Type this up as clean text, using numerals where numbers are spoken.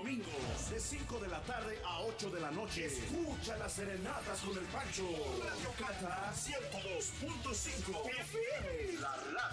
domingos, de 5 de la tarde a 8 de la noche. Escucha las serenatas con el Pancho. Radio Cata 102.5 FM. La